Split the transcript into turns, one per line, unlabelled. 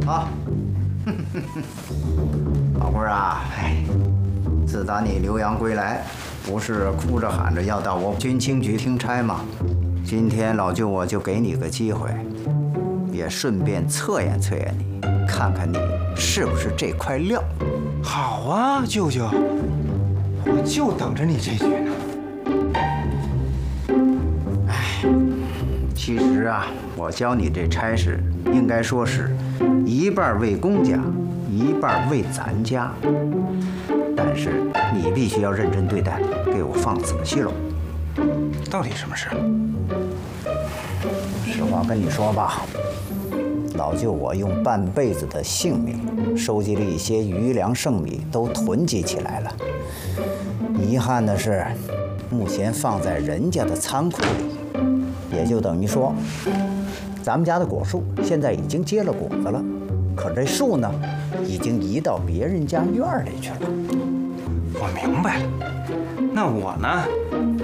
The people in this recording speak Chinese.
好。老棍儿啊，自打你留洋归来，不是哭着喊着要到我军情局听差吗？今天老舅我就给你个机会，也顺便测验测验你，看看你是不是这块料。
好啊，舅舅，我就等着你这句呢。
其实啊，我教你这差事，应该说是一半为公家，一半为咱家。但是你必须要认真对待，给我放仔细喽。
到底什么事？
实话跟你说吧，老舅我用半辈子的性命，收集了一些余粮剩米，都囤积起来了。遗憾的是，目前放在人家的仓库里，也就等于说，咱们家的果树现在已经结了果子了，可这树呢，已经移到别人家院里去了。
我明白了，那我呢？